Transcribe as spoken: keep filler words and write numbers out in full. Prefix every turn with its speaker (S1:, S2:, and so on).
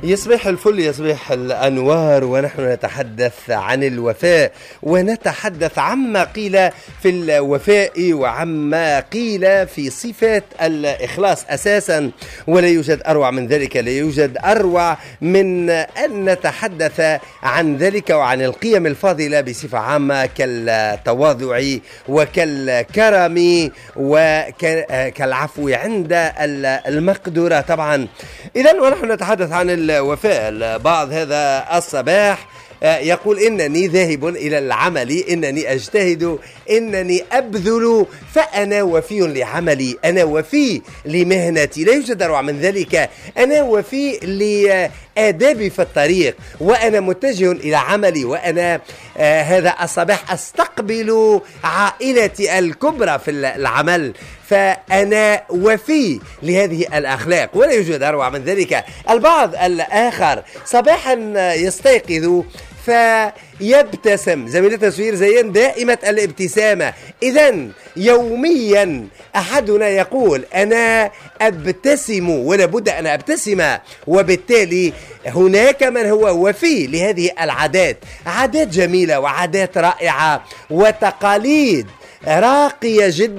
S1: يصبح الفل، يصبح الأنوار، ونحن نتحدث عن الوفاء، ونتحدث عما قيل في الوفاء وعما قيل في صفات الإخلاص أساسا. ولا يوجد أروع من ذلك، لا يوجد أروع من أن نتحدث عن ذلك وعن القيم الفاضلة بصفة عامة كالتواضع وكالكرم وكالعفو عند المقدورة طبعا. إذن ونحن نتحدث عن الوفاء. البعض هذا الصباح يقول إنني ذاهب إلى العمل، إنني أجتهد، إنني أبذل، فأنا وفي لعملي، أنا وفي لمهنتي. لا يوجد أروع من ذلك. أنا وفي لآدابي في الطريق، وأنا متجه إلى عملي، وأنا آه هذا الصباح أستقبل عائلتي الكبرى في العمل، فأنا وفي لهذه الأخلاق. ولا يوجد أروع من ذلك. البعض الآخر صباحا يستيقظ فيبتسم، زميلة تصوير زين دائمة الابتسامة. إذن يوميا أحدنا يقول أنا أبتسم ولا بد أن أبتسم، وبالتالي هناك من هو وفي لهذه العادات، عادات جميلة وعادات رائعة وتقاليد راقية جدا